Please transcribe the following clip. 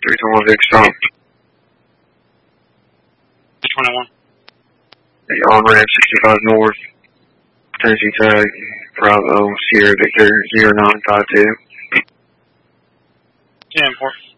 321 Vic stop. 221. On ramp 65 north. Tennessee tag. Bravo Sierra Victor 0952. 10-4.